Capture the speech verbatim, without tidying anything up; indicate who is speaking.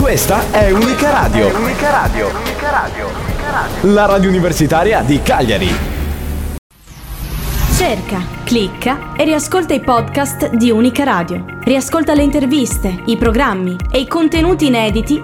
Speaker 1: Questa è Unica Radio. È Unica Radio. Unica Radio. Unica Radio. La radio universitaria di Cagliari.
Speaker 2: Cerca, clicca e riascolta i podcast di Unica Radio. Riascolta le interviste, i programmi e i contenuti inediti